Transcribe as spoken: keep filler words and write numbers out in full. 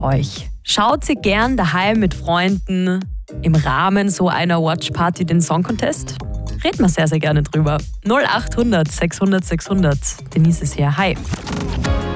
euch. Schaut sie gern daheim mit Freunden im Rahmen so einer Watchparty den Song Contest? Reden wir sehr, sehr gerne drüber. null acht hundert sechshundert sechshundert. Denise ist hier. Hi.